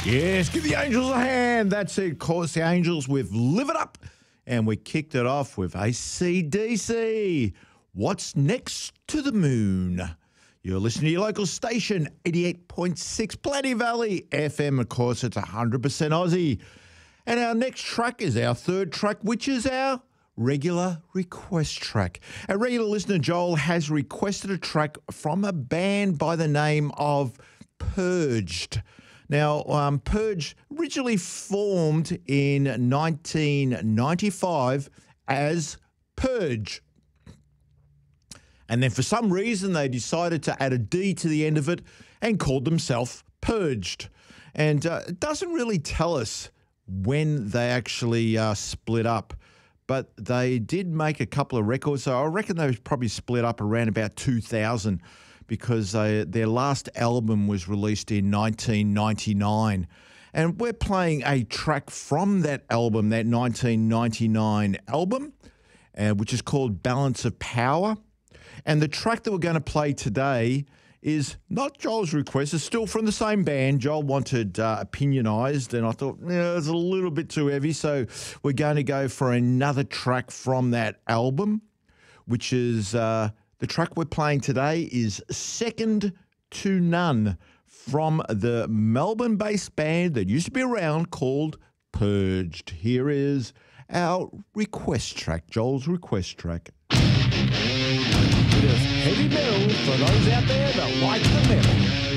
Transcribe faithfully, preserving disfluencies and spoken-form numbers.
Yes, give the Angels a hand. That's it. Of course, the Angels with Live It Up. And we kicked it off with A C D C. What's next to the moon? You're listening to your local station, eighty-eight point six Plenty Valley F M. Of course, it's one hundred percent Aussie. And our next track is our third track, which is our regular request track. Our regular listener, Joel, has requested a track from a band by the name of Purged. Now, um, Purge originally formed in nineteen ninety-five as Purge. And then for some reason, they decided to add a D to the end of it and called themselves Purged. And uh, it doesn't really tell us when they actually uh, split up. But they did make a couple of records. So I reckon they probably split up around about two thousand. Because uh, their last album was released in nineteen ninety-nine. And we're playing a track from that album, that nineteen ninety-nine album, uh, which is called Balance of Power. And the track that we're going to play today is not Joel's request. It's still from the same band. Joel wanted uh, Opinionised, and I thought, yeah, it's a little bit too heavy. So we're going to go for another track from that album, which is... Uh, The track we're playing today is Second to None from the Melbourne-based band that used to be around called Purged. Here is our request track, Joel's request track. It is heavy metal for those out there that like the metal.